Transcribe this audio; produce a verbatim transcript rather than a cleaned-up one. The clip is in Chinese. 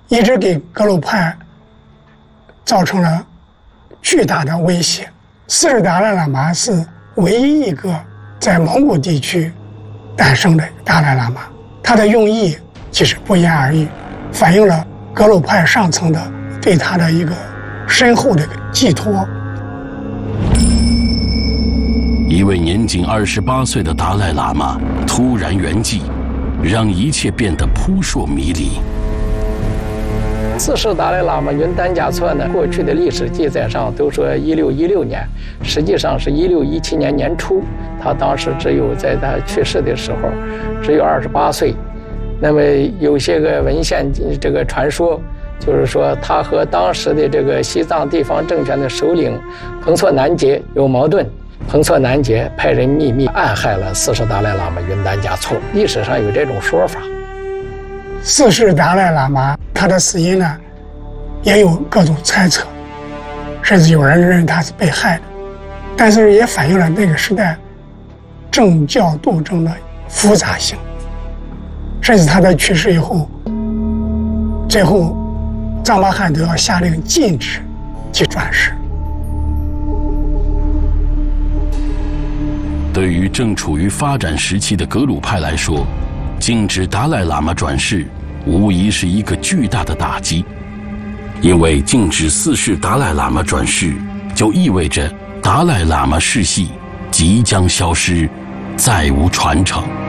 一直给格鲁派造成了巨大的威胁。四世达赖喇嘛是唯一一个在蒙古地区诞生的达赖喇嘛，他的用意其实不言而喻，反映了格鲁派上层的对他的一个深厚的寄托。 一位年仅二十八岁的达赖喇嘛突然圆寂，让一切变得扑朔迷离。 四世达赖喇嘛云丹嘉措呢，过去的历史记载上都说一六一六年，实际上是一六一七年年初，他当时只有在他去世的时候只有二十八岁。那么有些个文献这个传说，就是说他和当时的这个西藏地方政权的首领彭措南杰有矛盾，彭措南杰派人秘密暗害了四世达赖喇嘛云丹嘉措，历史上有这种说法。 四世达赖喇嘛他的死因呢，也有各种猜测，甚至有人认为他是被害的，但是也反映了那个时代政教斗争的复杂性。甚至他在去世以后，最后藏巴汗都要下令禁止其转世。 对于正处于发展时期的格鲁派来说，禁止达赖喇嘛转世无疑是一个巨大的打击，因为禁止四世达赖喇嘛转世，就意味着达赖喇嘛世系即将消失，再无传承。